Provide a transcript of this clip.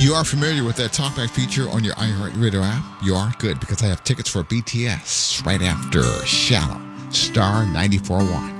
You are familiar with that talkback feature on your iHeartRadio app? You are? Good, because I have tickets for BTS right after Shallow, Star 94.1.